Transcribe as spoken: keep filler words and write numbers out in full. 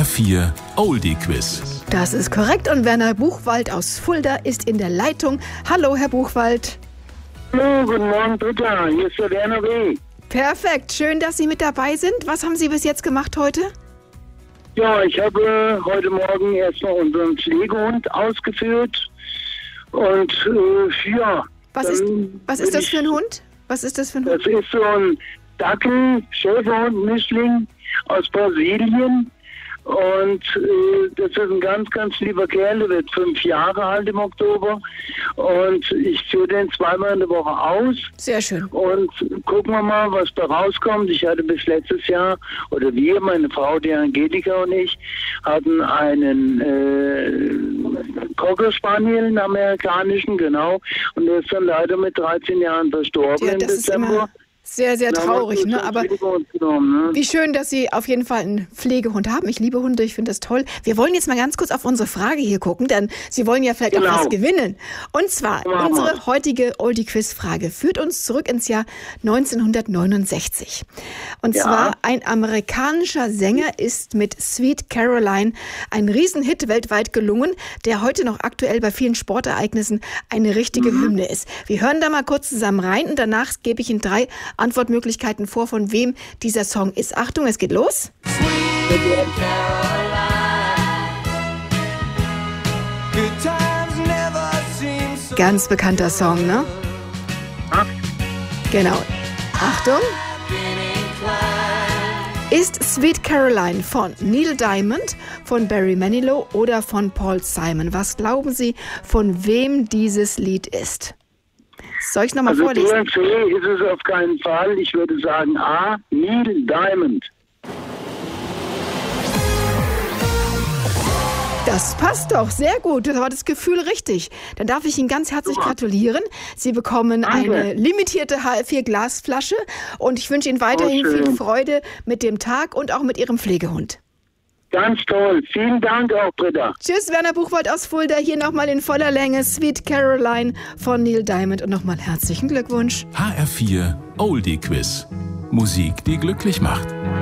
R vier Oldie Quiz. Das ist korrekt und Werner Buchwald aus Fulda ist in der Leitung. Hallo, Herr Buchwald. Hallo, guten Morgen, Britta. Hier ist der Werner W. Perfekt, schön, dass Sie mit dabei sind. Was haben Sie bis jetzt gemacht heute? Ja, ich habe heute Morgen erstmal unseren Pflegehund ausgeführt und äh, ja. Was ist, was ist das für ein Hund? Was ist das für ein Hund? Das ist so ein Dackel, Schäferhund-Mischling aus Brasilien. Und äh, das ist ein ganz, ganz lieber Kerl, der wird fünf Jahre alt im Oktober. Und ich führe den zweimal in der Woche aus. Sehr schön. Und gucken wir mal, was da rauskommt. Ich hatte bis letztes Jahr, oder wir, meine Frau, die Angelika und ich, hatten einen äh, Cocker Spaniel, einen amerikanischen, genau. Und der ist dann leider mit dreizehn Jahren verstorben ja, im das Dezember. Ist immer sehr, sehr traurig, ne? Aber genommen, ne? Wie schön, dass Sie auf jeden Fall einen Pflegehund haben. Ich liebe Hunde, ich finde das toll. Wir wollen jetzt mal ganz kurz auf unsere Frage hier gucken, denn Sie wollen ja vielleicht genau. auch was gewinnen. Und zwar, ja, unsere heutige Oldie-Quiz-Frage führt uns zurück ins Jahr neunzehnhundertneunundsechzig. Und ja. zwar, ein amerikanischer Sänger ist mit Sweet Caroline ein Riesenhit weltweit gelungen, der heute noch aktuell bei vielen Sportereignissen eine richtige mhm. Hymne ist. Wir hören da mal kurz zusammen rein und danach gebe ich Ihnen drei Antwortmöglichkeiten vor, von wem dieser Song ist. Achtung, es geht los. Ganz bekannter Song, ne? Ach. Genau. Achtung. Ist Sweet Caroline von Neil Diamond, von Barry Manilow oder von Paul Simon? Was glauben Sie, von wem dieses Lied ist? Soll ich nochmal also vorlesen? B und C ist es auf keinen Fall. Ich würde sagen A, Neil Diamond. Das passt doch, sehr gut. Das war das Gefühl richtig. Dann darf ich Ihnen ganz herzlich Super. gratulieren. Sie bekommen Danke. eine limitierte H vier Glasflasche und ich wünsche Ihnen weiterhin oh, viel Freude mit dem Tag und auch mit Ihrem Pflegehund. Ganz toll. Vielen Dank auch, Britta. Tschüss, Werner Buchwald aus Fulda. Hier nochmal in voller Länge Sweet Caroline von Neil Diamond. Und nochmal herzlichen Glückwunsch. H R vier Oldie Quiz. Musik, die glücklich macht.